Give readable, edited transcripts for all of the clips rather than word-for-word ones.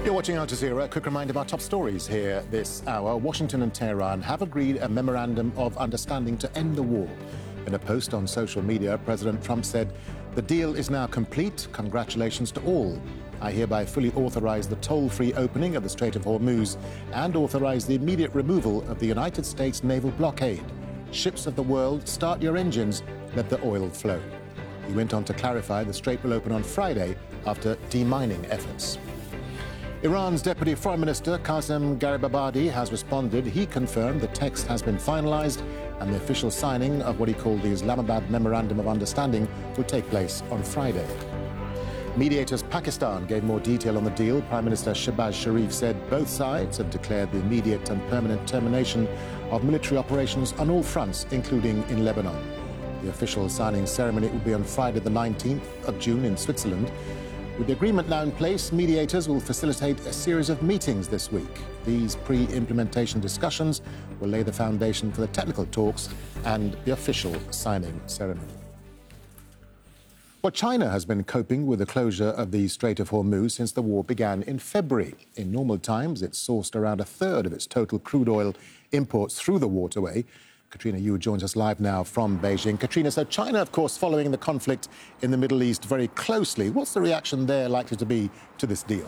You're watching Al Jazeera. A quick reminder of our top stories here this hour. Washington and Tehran have agreed a memorandum of understanding to end the war. In a post on social media, President Trump said, "The deal is now complete. Congratulations to all. I hereby fully authorize the toll-free opening of the Strait of Hormuz and authorize the immediate removal of the United States naval blockade. Ships of the world, start your engines. Let the oil flow." He went on to clarify the strait will open on Friday after demining efforts. Iran's Deputy Foreign Minister Qasem Gharibabadi has responded. He confirmed the text has been finalized and the official signing of what he called the Islamabad Memorandum of Understanding will take place on Friday. Mediators Pakistan gave more detail on the deal. Prime Minister Shehbaz Sharif said both sides have declared the immediate and permanent termination of military operations on all fronts, including in Lebanon. The official signing ceremony will be on Friday the 19th of June in Switzerland. With the agreement now in place, mediators will facilitate a series of meetings this week. These pre-implementation discussions will lay the foundation for the technical talks and the official signing ceremony. Well, China has been coping with the closure of the Strait of Hormuz since the war began in February. In normal times, it's sourced around a third of its total crude oil imports through the waterway. Katrina Yu joins us live now from Beijing. Katrina, so China, of course, following the conflict in the Middle East very closely. What's the reaction there likely to be to this deal?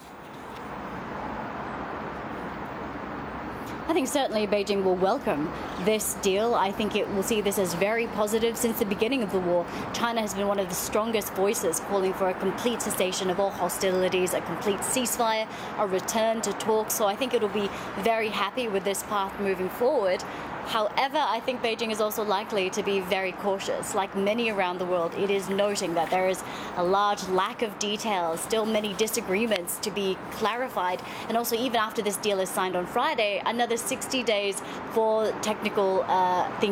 I think certainly Beijing will welcome this deal. I think it will see this as very positive. Since the beginning of the war, China has been one of the strongest voices calling for a complete cessation of all hostilities, a complete ceasefire, a return to talks. So I think it will be very happy with this path moving forward. However, I think Beijing is also likely to be very cautious. Like many around the world, it is noting that there is a large lack of details, still many disagreements to be clarified. And also, even after this deal is signed on Friday, another 60 days for technical things